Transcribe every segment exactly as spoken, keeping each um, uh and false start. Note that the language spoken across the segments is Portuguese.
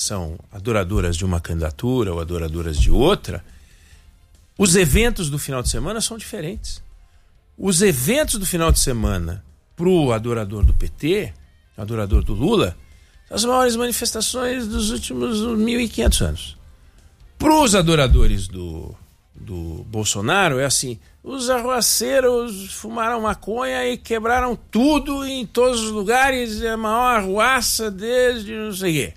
são adoradoras de uma candidatura ou adoradoras de outra, os eventos do final de semana são diferentes. Os eventos do final de semana pro adorador do P T, adorador do Lula, são as maiores manifestações dos últimos mil e quinhentos anos. Pros adoradores do, do Bolsonaro é assim: os arruaceiros fumaram maconha e quebraram tudo em todos os lugares, é a maior arruaça desde não sei o quê.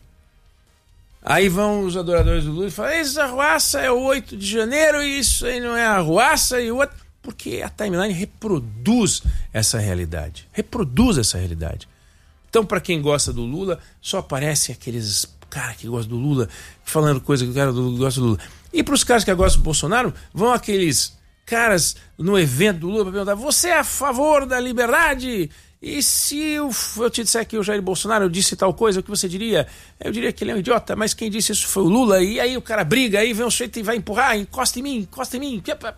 Aí vão os adoradores do Lula e falam: essa arruaça é o oito de janeiro e isso aí não é arruaça e o outro. Porque a timeline reproduz essa realidade. Reproduz essa realidade. Então, para quem gosta do Lula, só aparecem aqueles caras que gostam do Lula falando coisa que o cara do Lula gosta do Lula. E para os caras que gostam do Bolsonaro, vão aqueles caras no evento do Lula para perguntar: você é a favor da liberdade? E se eu, eu te disser que o Jair Bolsonaro disse tal coisa, o que você diria? Eu diria que ele é um idiota, mas quem disse isso foi o Lula. E aí o cara briga, aí vem um sujeito e vai empurrar, encosta em mim, encosta em mim.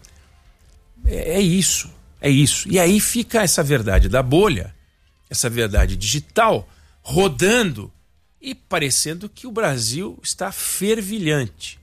É, é isso, é isso. E aí fica essa verdade da bolha, essa verdade digital, rodando e parecendo que o Brasil está fervilhante.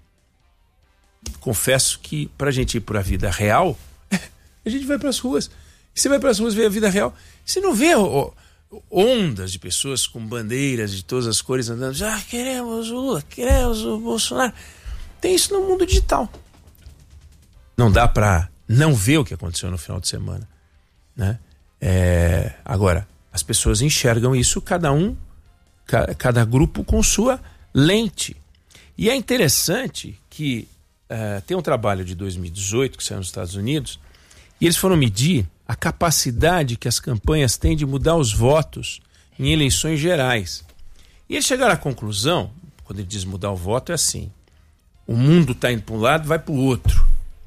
Confesso que para a gente ir para a vida real, a gente vai para as ruas. E você vai para as ruas ver a vida real, você não vê ó, ondas de pessoas com bandeiras de todas as cores andando, ah, queremos o Lula, queremos o Bolsonaro. Tem isso no mundo digital. Não dá para não ver o que aconteceu no final de semana, né? É, agora, as pessoas enxergam isso, cada um, ca, cada grupo com sua lente. E é interessante que uh, tem um trabalho de dois mil e dezoito que saiu nos Estados Unidos, e eles foram medir a capacidade que as campanhas têm de mudar os votos em eleições gerais. E eles chegaram à conclusão, quando ele diz mudar o voto, é assim: o mundo está indo para um lado, vai para o outro.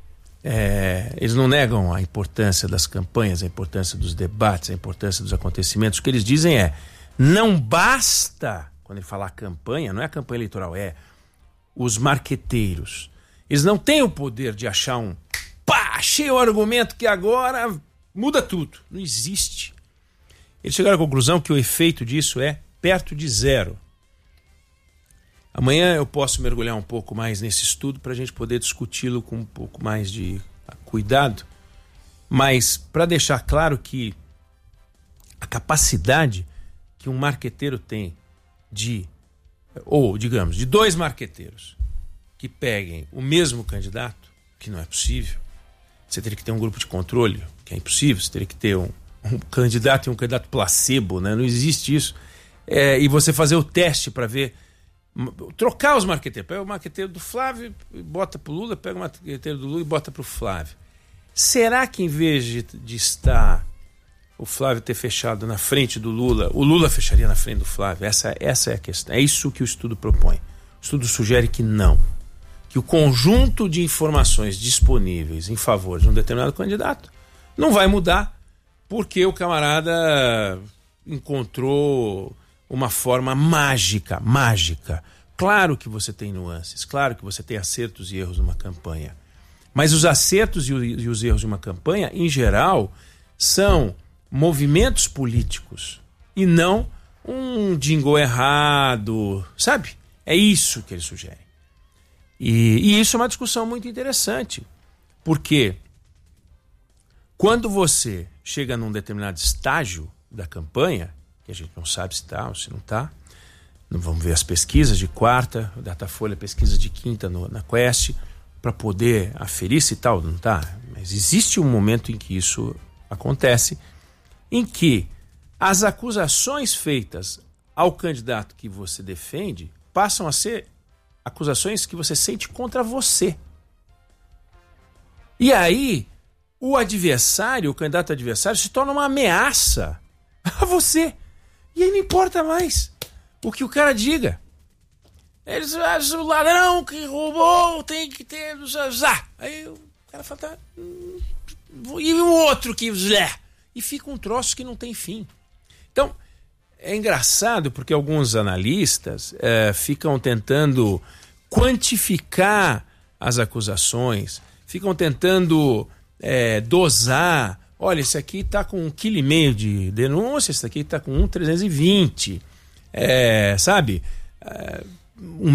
É, eles não negam a importância das campanhas, a importância dos debates, a importância dos acontecimentos. O que eles dizem é: não basta, quando ele fala campanha, não é a campanha eleitoral, é os marqueteiros. Eles não têm o poder de achar um pá, achei o argumento que agora muda tudo. Não existe. Eles chegaram à conclusão que o efeito disso é perto de zero. Amanhã eu posso mergulhar um pouco mais nesse estudo para a gente poder discuti-lo com um pouco mais de cuidado, mas para deixar claro que a capacidade que um marqueteiro tem de, ou digamos, de dois marqueteiros que peguem o mesmo candidato, que não é possível. Você teria que ter um grupo de controle, que é impossível. Você teria que ter um, um candidato e um candidato placebo, né? Não existe isso. É, e você fazer o teste para ver, trocar os marqueteiros. Pega o marqueteiro do Flávio e bota para o Lula, pega o marqueteiro do Lula e bota para o Flávio. Será que em vez de, de estar o Flávio ter fechado na frente do Lula, o Lula fecharia na frente do Flávio? Essa, essa é a questão. É isso que o estudo propõe. O estudo sugere que não. Que o conjunto de informações disponíveis em favor de um determinado candidato não vai mudar porque o camarada encontrou uma forma mágica, mágica. Claro que você tem nuances, claro que você tem acertos e erros numa campanha. Mas os acertos e os erros de uma campanha, em geral, são movimentos políticos e não um jingle errado, sabe? É isso que eles sugerem. E, e isso é uma discussão muito interessante, porque quando você chega num determinado estágio da campanha, que a gente não sabe se está ou se não está, não vamos ver as pesquisas de quarta, o Datafolha, pesquisa de quinta no, na Quest, para poder aferir se tal, não está. Mas existe um momento em que isso acontece, em que as acusações feitas ao candidato que você defende passam a ser acusações que você sente contra você. E aí, o adversário, o candidato adversário, se torna uma ameaça a você. E aí não importa mais o que o cara diga. Eles, ah, o ladrão que roubou tem que ter... Ah. Aí o cara fala... Tá, hum, e o outro que... E fica um troço que não tem fim. Então, é engraçado porque alguns analistas é, ficam tentando quantificar as acusações, ficam tentando é, dosar. Olha, esse aqui está com um quilo e meio de denúncia, esse aqui está com um trezentos e vinte. É, sabe? É, um